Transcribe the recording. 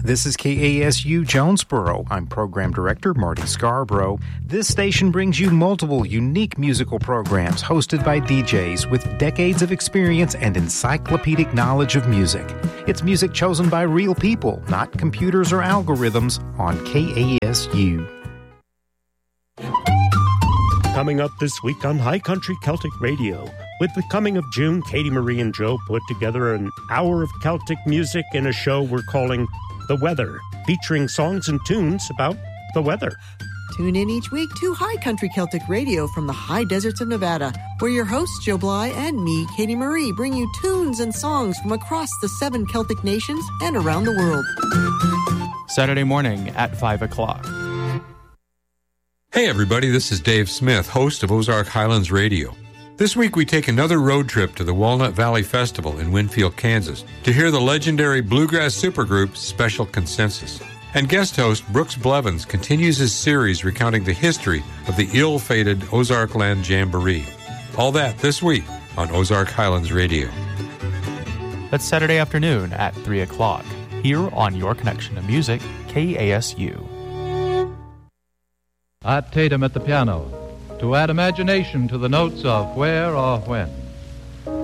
This is KASU Jonesboro. I'm Program Director Marty Scarborough. This station brings you multiple unique musical programs hosted by DJs with decades of experience and encyclopedic knowledge of music. It's music chosen by real people, not computers or algorithms, on KASU. Coming up this week on High Country Celtic Radio. With the coming of June, Katie Marie and Joe put together an hour of Celtic music in a show we're calling The Weather, featuring songs and tunes about the weather. Tune in each week to High Country Celtic Radio from the high deserts of Nevada, where your hosts, Joe Bly and me, Katie Marie, bring you tunes and songs from across the 7 Celtic nations and around the world. Saturday morning at 5 o'clock. Hey everybody, this is Dave Smith, host of Ozark Highlands Radio. This week we take another road trip to the Walnut Valley Festival in Winfield, Kansas, to hear the legendary bluegrass supergroup Special Consensus. And guest host Brooks Blevins continues his series recounting the history of the ill-fated Ozark Land Jamboree. All that this week on Ozark Highlands Radio. That's Saturday afternoon at 3 o'clock, here on Your Connection to Music, KASU. Art Tatum at the piano, to add imagination to the notes of Where or When.